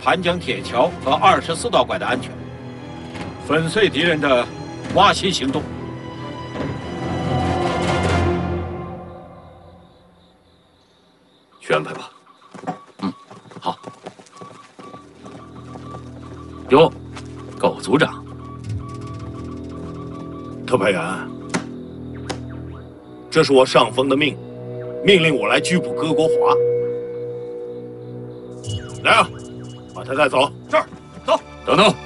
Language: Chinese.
盘江铁桥和24道拐的安全，粉碎敌人的挖心行动。 去安排吧。 好。哟，狗族长， 特派员，这是我上峰的命令我来拘捕戈国华。来啊，把他带走。 这儿，走。 等等。